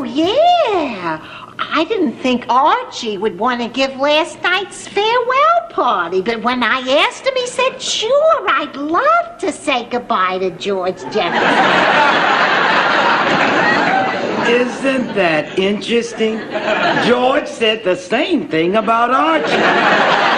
yeah. I didn't think Archie would want to give last night's farewell party, but when I asked him, he said, sure, I'd love to say goodbye to George Jefferson. Isn't that interesting? George said the same thing about Archie.